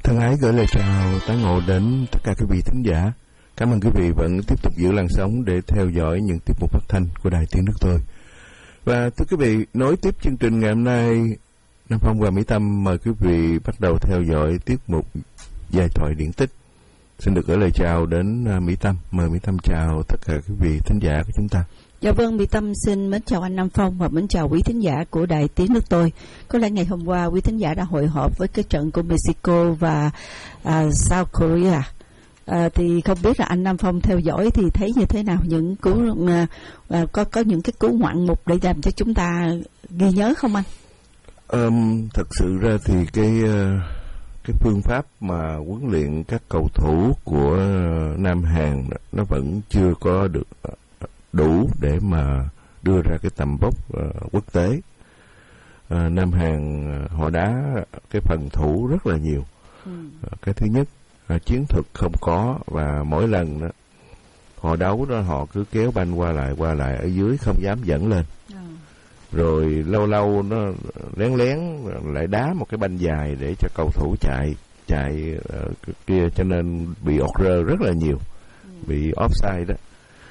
Thân ái gửi lời chào tái ngộ đến tất cả quý vị thính giả. Cảm ơn quý vị vẫn tiếp tục giữ làn sóng để theo dõi những tiết mục phát thanh của Đài Tiếng Nước Tôi. Và thưa quý vị, nối tiếp chương trình ngày hôm nay, Nam Phong và Mỹ Tâm mời quý vị bắt đầu theo dõi tiết mục Giai thoại điển tích. Xin được gửi lời chào đến Mỹ Tâm. Mời Mỹ Tâm chào tất cả quý vị thính giả của chúng ta. Dạ vâng, Mỹ Tâm xin mến chào anh Nam Phong và mến chào quý thính giả của Đài Tiếng Nước Tôi. Có lẽ ngày hôm qua quý thính giả đã hội họp với cái trận của Mexico và South Korea. Thì không biết là anh Nam Phong theo dõi thì thấy như thế nào, những có những cái cú ngoạn mục để làm cho chúng ta ghi nhớ không anh? Thật sự ra thì cái phương pháp mà huấn luyện các cầu thủ của Nam Hàn nó vẫn chưa có được đủ để mà đưa ra cái tầm vóc quốc tế. Nam Hàn họ đá cái phần thủ rất là nhiều. Cái thứ nhất, chiến thuật không có, và mỗi lần đó họ đấu đó họ cứ kéo banh qua lại ở dưới, không dám dẫn lên. Rồi lâu lâu nó lén lại đá một cái banh dài để cho cầu thủ chạy kia, cho nên bị order rất là nhiều, bị offside đó.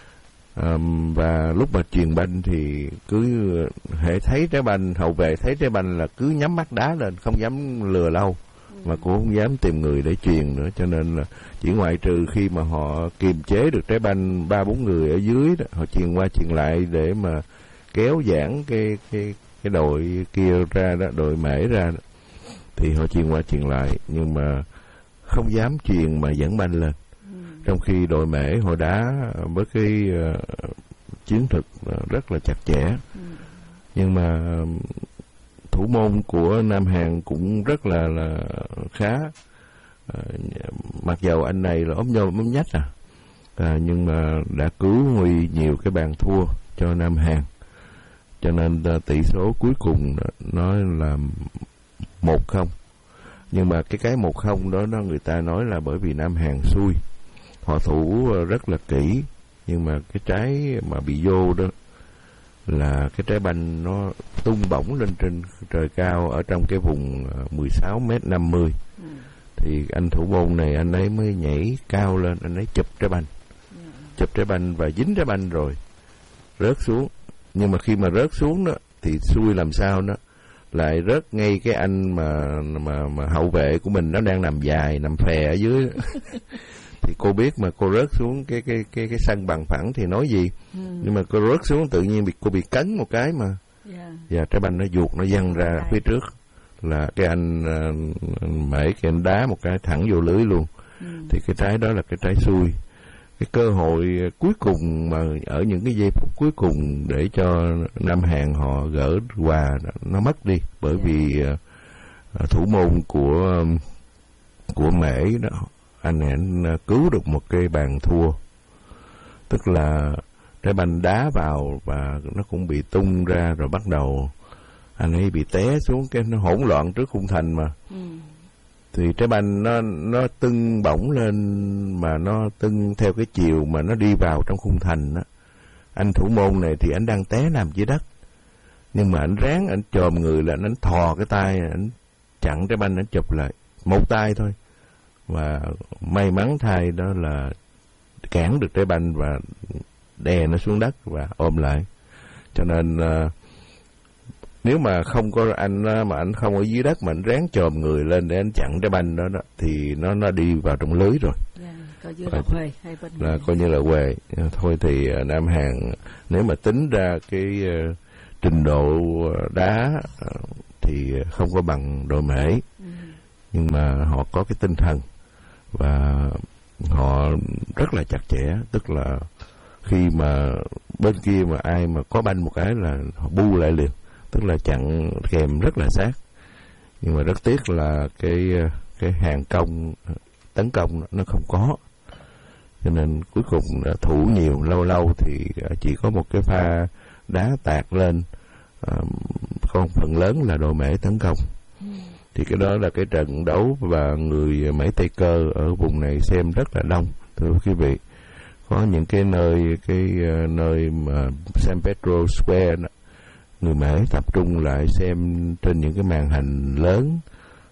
Và lúc mà chuyền banh thì cứ hệ thấy trái banh, hậu vệ thấy trái banh là cứ nhắm mắt đá lên, không dám lừa lâu, mà cũng không dám tìm người để chuyền nữa. Cho nên là chỉ ngoại trừ khi mà họ kiềm chế được trái banh 3-4 người ở dưới đó, họ chuyền qua chuyền lại để mà kéo giãn cái đội kia ra đó, đội Mễ ra đó, thì họ chuyền qua chuyền lại, nhưng mà không dám chuyền mà dẫn banh lên. Trong khi đội Mễ họ đá với cái chiến thuật rất là chặt chẽ. Nhưng mà thủ môn của Nam Hàn cũng rất là khá. Mặc dầu anh này là ốm nhôm ốm nhách nhưng mà đã cứu nguy nhiều cái bàn thua cho Nam Hàn. Cho nên tỷ số cuối cùng nói là 1-0. Nhưng mà cái 1-0 đó người ta nói là bởi vì Nam Hàn xui. Họ thủ rất là kỹ, nhưng mà cái trái mà bị vô đó là cái trái banh nó tung bổng lên trên trời cao ở trong cái vùng 16m50. Thì anh thủ môn này anh ấy mới nhảy cao lên, anh ấy chụp trái banh và dính trái banh rồi rớt xuống. Nhưng mà khi mà rớt xuống đó thì xui làm sao đó lại rớt ngay cái anh mà hậu vệ của mình nó đang nằm dài, nằm phè ở dưới. Thì cô biết mà cô rớt xuống cái sân bằng phẳng thì nói gì. Nhưng mà cô rớt xuống tự nhiên cô bị cấn một cái mà. Và trái banh nó vuột, nó văng ra phía trước, là cái anh Mễ kia anh đá một cái thẳng vô lưới luôn. Thì cái trái đó là cái trái xui. Cái cơ hội cuối cùng mà ở những cái giây phút cuối cùng để cho Nam Hàn họ gỡ hòa nó mất đi, bởi vì thủ môn của Mễ đó, anh cứu được một cái bàn thua. Tức là trái banh đá vào và nó cũng bị tung ra, rồi bắt đầu anh ấy bị té xuống, cái nó hỗn loạn trước khung thành mà. Thì trái banh nó tưng bổng lên, mà nó tưng theo cái chiều mà nó đi vào trong khung thành đó. Anh thủ môn này thì anh đang té nằm dưới đất, nhưng mà anh ráng anh chồm người lên, anh thò cái tay, anh chặn trái banh, anh chụp lại một tay thôi. Và may mắn thay đó là cản được trái banh và đè nó xuống đất và ôm lại. Cho nên nếu mà không có anh, mà anh không ở dưới đất mà anh ráng chồm người lên để anh chặn trái banh đó, thì nó đi vào trong lưới rồi. Coi như là huề, hay bên là coi như là huề. Thôi thì Nam Hàn nếu mà tính ra cái trình độ đá thì không có bằng đội Mễ. Nhưng mà họ có cái tinh thần và họ rất là chặt chẽ. Tức là khi mà bên kia mà ai mà có banh một cái là họ bu lại liền, tức là chặn kèm rất là sát. Nhưng mà rất tiếc là cái hàng công tấn công nó không có, cho nên cuối cùng thủ nhiều, lâu lâu thì chỉ có một cái pha đá tạt lên, còn phần lớn là đội Mễ tấn công. Thì cái đó là cái trận đấu và người Mễ Tây Cơ ở vùng này xem rất là đông, thưa quý vị. Có những cái nơi mà San Pedro Square đó, người Mễ tập trung lại xem trên những cái màn hình lớn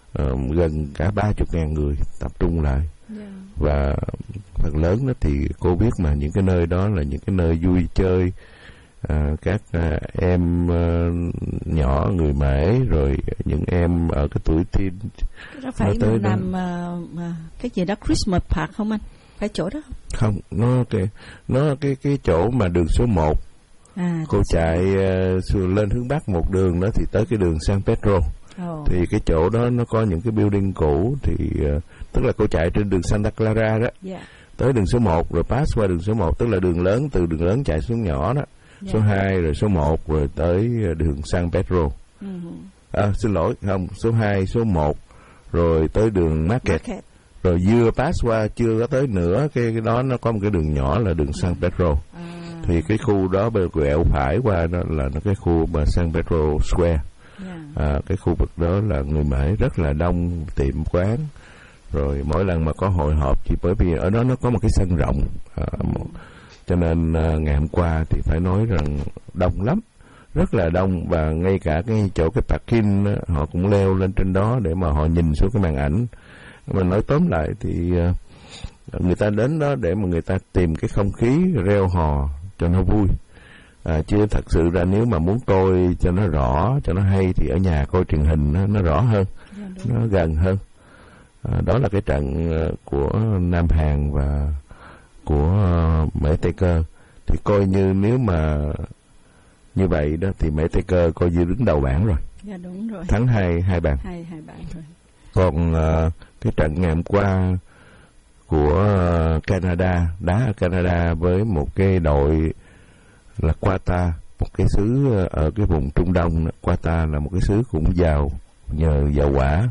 gần cả 30.000 người tập trung lại. Và phần lớn đó thì cô biết mà những cái nơi đó là những cái nơi vui chơi, các em nhỏ người Mễ, rồi những em ở cái tuổi teen. Đó phải mình làm cái gì đó Christmas Park không anh? Phải chỗ đó không? Không, nó cái chỗ mà đường số 1. Cô chạy lên hướng Bắc một đường đó thì tới cái đường San Pedro. Thì cái chỗ đó nó có những cái building cũ, thì tức là cô chạy trên đường Santa Clara đó. Tới đường số 1 rồi pass qua đường số 1, tức là đường lớn, từ đường lớn chạy xuống nhỏ đó. Số 2 rồi số 1 rồi tới đường San Pedro. Xin lỗi, không, số 2, số 1 rồi tới đường Market. Rồi vừa pass qua chưa có tới nữa, cái đó nó có một cái đường nhỏ là đường San Pedro. Thì cái khu đó bây quẹo phải qua đó là cái khu mà San Pedro Square. Cái khu vực đó là người Mễ rất là đông, tiệm quán. Rồi mỗi lần mà có hội họp, chỉ bởi vì ở đó nó có một cái sân rộng, cho nên ngày hôm qua thì phải nói rằng đông lắm, rất là đông. Và ngay cả cái chỗ cái parking đó, họ cũng leo lên trên đó để mà họ nhìn xuống cái màn ảnh. Mà nói tóm lại thì người ta đến đó để mà người ta tìm cái không khí reo hò cho nó vui. Chứ thật sự ra nếu mà muốn coi cho nó rõ, cho nó hay thì ở nhà coi truyền hình nó rõ hơn, nó gần hơn. Đó là cái trận của Nam Hàn và của Mễ Tây Cơ. Thì coi như nếu mà như vậy đó thì Mễ Tây Cơ coi như đứng đầu bảng rồi. Đúng rồi. Thắng hai bàn. Hai bàn rồi. Còn cái trận ngày hôm qua của Canada, đá ở Canada với một cái đội là Qatar, một cái xứ ở cái vùng Trung Đông. Qatar là một cái xứ cũng giàu nhờ dầu hỏa,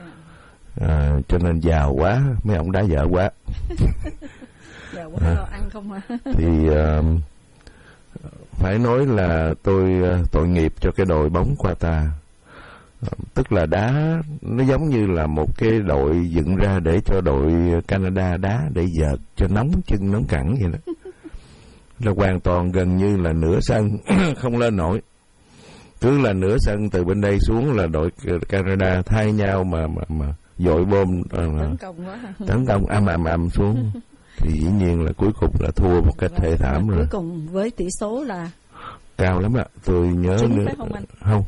cho nên giàu quá, mấy ông đá dở quá. Giàu quá lo ăn không hả? Thì phải nói là tôi tội nghiệp cho cái đội bóng Qatar. Tức là đá nó giống như là một cái đội dựng ra để cho đội Canada đá để vợt cho nóng chân nóng cẳng vậy đó. Là hoàn toàn gần như là nửa sân không lên nổi. Cứ là nửa sân từ bên đây xuống là đội Canada thay nhau mà dội bom tấn công ầm xuống. Thì dĩ nhiên là cuối cùng là thua một cách thê thảm rồi. Cuối cùng với tỷ số là cao lắm ạ. Tôi nhớ nữa không anh? Không.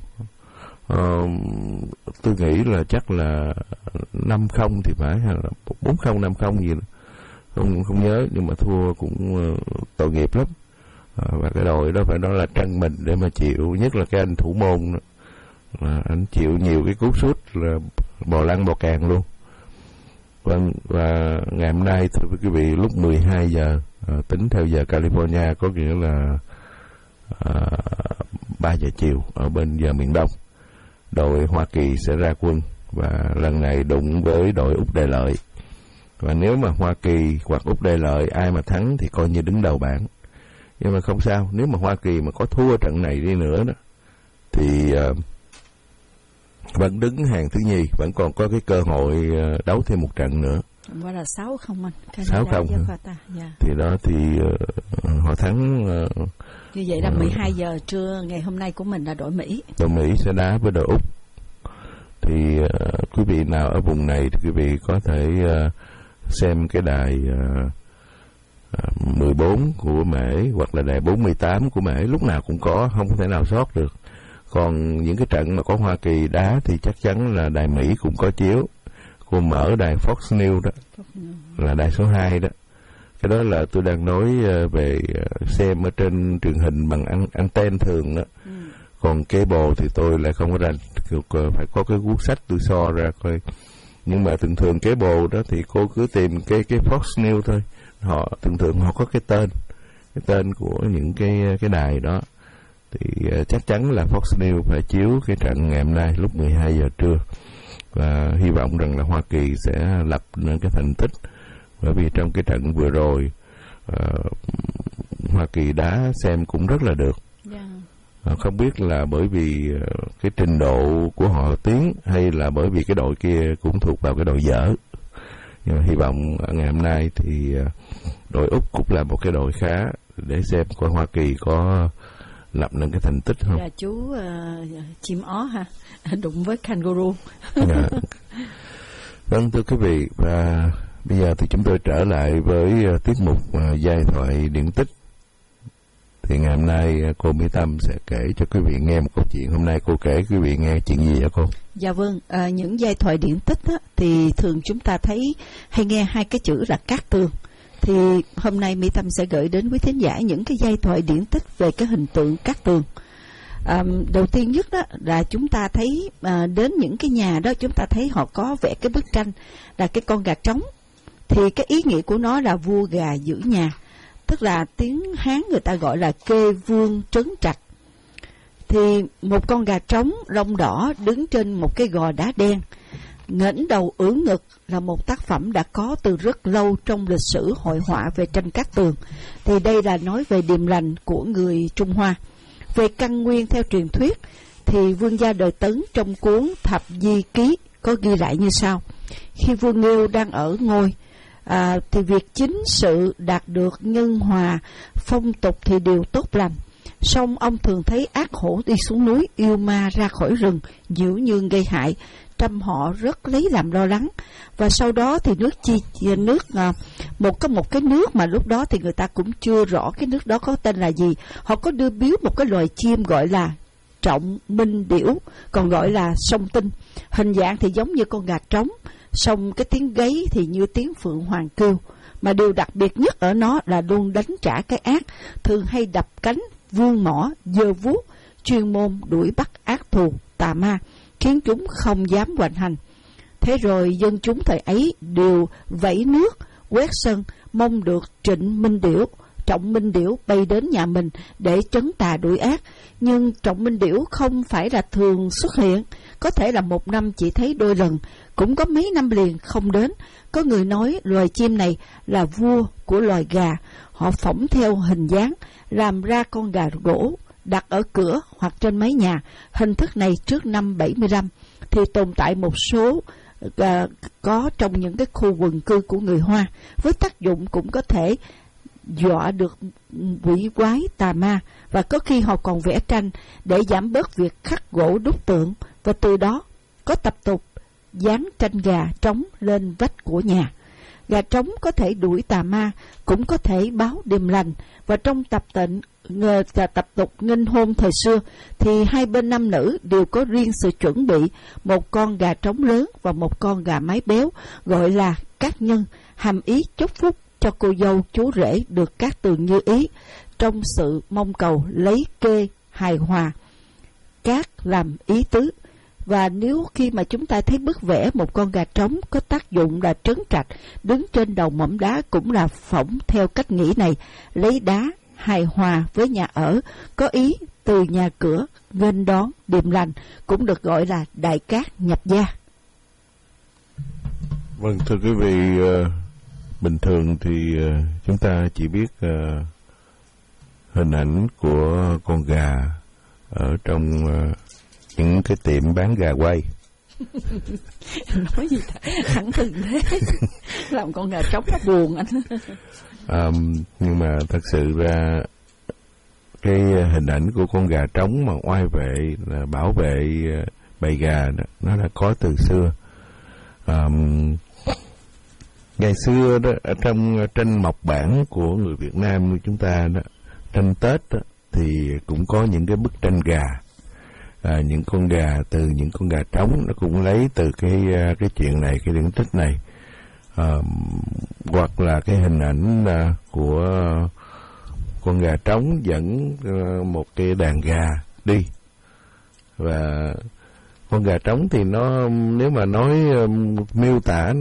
Tôi nghĩ là chắc là 5-0 thì phải, hay là 4-0, 5-0 gì đó. Không nhớ, nhưng mà thua cũng tội nghiệp lắm. Và cái đội đó phải nói là trân mình để mà chịu, nhất là cái anh thủ môn đó. Anh chịu nhiều cái cú sút là bò lăn bò càng luôn. Vâng, và ngày hôm nay thưa quý vị, lúc 12 giờ tính theo giờ California, có nghĩa là 3 giờ chiều ở bên giờ miền Đông, đội Hoa Kỳ sẽ ra quân và lần này đụng với đội Úc Đại Lợi. Và nếu mà Hoa Kỳ hoặc Úc Đại Lợi ai mà thắng thì coi như đứng đầu bảng. Nhưng mà không sao, nếu mà Hoa Kỳ mà có thua trận này đi nữa đó thì vẫn đứng hàng thứ nhì, vẫn còn có cái cơ hội đấu thêm một trận nữa. Gọi là 6-0 anh. 6-0. Thì đó thì họ thắng. Như vậy là 12 giờ trưa ngày hôm nay của mình là đội Mỹ. Đội Mỹ sẽ đá với đội Úc. Thì quý vị nào ở vùng này thì quý vị có thể xem cái đài 14 của Mễ hoặc là đài 48 của Mễ, lúc nào cũng có, không có thể nào sót được. Còn những cái trận mà có Hoa Kỳ đá thì chắc chắn là đài Mỹ cũng có chiếu. Cô mở đài Fox News đó, là đài số 2 đó. Cái đó là tôi đang nói về xem ở trên truyền hình bằng anten thường đó. Còn cable thì tôi lại không có rành, phải có cái cuốn sách tôi so ra coi. Nhưng mà thường cable đó thì cô cứ tìm cái Fox News thôi. Họ thường họ có cái tên của những cái đài đó. Thì chắc chắn là Fox News phải chiếu cái trận ngày hôm nay lúc 12 giờ trưa. Và hy vọng rằng là Hoa Kỳ sẽ lập nên cái thành tích. Bởi vì trong cái trận vừa rồi Hoa Kỳ đá xem cũng rất là được. Không biết là bởi vì cái trình độ của họ tiến hay là bởi vì cái đội kia cũng thuộc vào cái đội dở. Nhưng mà hy vọng ngày hôm nay thì đội Úc cũng là một cái đội khá, để xem coi Hoa Kỳ có lập nên cái thành tích không. Chú chim ó ha, đụng với kangaroo. Vâng, thưa quý vị, và bây giờ thì chúng tôi trở lại với tiết mục giai thoại điển tích. Thì ngày hôm nay cô Mỹ Tâm sẽ kể cho quý vị nghe một câu chuyện. Hôm nay cô kể quý vị nghe chuyện gì vậy cô? Dạ vâng, những giai thoại điển tích á, thì thường chúng ta thấy hay nghe hai cái chữ là cát tường. Thì hôm nay Mỹ Tâm sẽ gửi đến quý thính giả những cái giai thoại điển tích về cái hình tượng cát tường. Đầu tiên nhất đó là chúng ta thấy đến những cái nhà đó, chúng ta thấy họ có vẽ cái bức tranh là cái con gà trống. Thì cái ý nghĩa của nó là vua gà giữ nhà, tức là tiếng Hán người ta gọi là kê vương trấn trạch. Thì một con gà trống lông đỏ đứng trên một cái gò đá đen, ngẩng đầu ưỡn ngực là một tác phẩm đã có từ rất lâu trong lịch sử hội họa về tranh cát tường. Thì đây là nói về điềm lành của người Trung Hoa. Về căn nguyên theo truyền thuyết thì vương gia đời Tấn trong cuốn Thập Di Ký có ghi lại như sau: khi vua Nghiêu đang ở ngôi, thì việc chính sự đạt được nhân hòa, phong tục thì đều tốt lành. Song ông thường thấy ác hổ đi xuống núi, yêu ma ra khỏi rừng, nhiễu nhương gây hại, trăm họ rất lấy làm lo lắng. Và sau đó thì có một cái nước mà lúc đó thì người ta cũng chưa rõ cái nước đó có tên là gì. Họ có đưa biếu một cái loài chim gọi là trọng minh điểu, còn gọi là song tinh. Hình dạng thì giống như con gà trống, song cái tiếng gáy thì như tiếng phượng hoàng kêu. Mà điều đặc biệt nhất ở nó là luôn đánh trả cái ác, thường hay đập cánh, vươn mỏ, giơ vuốt, chuyên môn đuổi bắt ác thù, tà ma, khiến chúng không dám hoành hành. Thế rồi dân chúng thời ấy đều vẫy nước, quét sân, mong được Trọng Minh Điểu bay đến nhà mình để trấn tà đuổi ác. Nhưng Trọng Minh Điểu không phải là thường xuất hiện, có thể là một năm chỉ thấy đôi lần, cũng có mấy năm liền không đến. Có người nói loài chim này là vua của loài gà. Họ phỏng theo hình dáng, làm ra con gà gỗ, đặt ở cửa hoặc trên mái nhà. Hình thức này trước năm 75 thì tồn tại một số có trong những cái khu quần cư của người Hoa, với tác dụng cũng có thể dọa được quỷ quái tà ma. Và có khi họ còn vẽ tranh để giảm bớt việc khắc gỗ đúc tượng, và từ đó có tập tục dán tranh gà trống lên vách của nhà. Gà trống có thể đuổi tà ma, cũng có thể báo điềm lành. Và trong tập tục nghinh hôn thời xưa thì hai bên nam nữ đều có riêng sự chuẩn bị một con gà trống lớn và một con gà mái béo, gọi là cát nhân, hàm ý chúc phúc cho cô dâu chú rể được cát tường như ý, trong sự mong cầu lấy kê hài hòa. Cát làm ý tứ. Và nếu khi mà chúng ta thấy bức vẽ một con gà trống có tác dụng là trấn trạch, đứng trên đầu mỏm đá, cũng là phỏng theo cách nghĩ này, lấy đá hài hòa với nhà ở, có ý từ nhà cửa nghênh đón điềm lành, cũng được gọi là đại cát nhập gia. Vâng, thưa quý vị, bình thường thì chúng ta chỉ biết hình ảnh của con gà ở trong những cái tiệm bán gà quay. Nói gì thẳng thừng thế, làm con gà trống nó buồn anh. Nhưng mà thật sự ra cái hình ảnh của con gà trống mà oai vệ, là bảo vệ bầy gà đó, nó đã có từ xưa. Ngày xưa đó, ở trong tranh mộc bản của người Việt Nam của chúng ta đó, tranh Tết đó, thì cũng có những cái bức tranh gà, những con gà, từ những con gà trống. Nó cũng lấy từ cái chuyện này, cái điển tích này, hoặc là cái hình ảnh của con gà trống dẫn một cái đàn gà đi. Và con gà trống thì nó, nếu mà nói miêu tả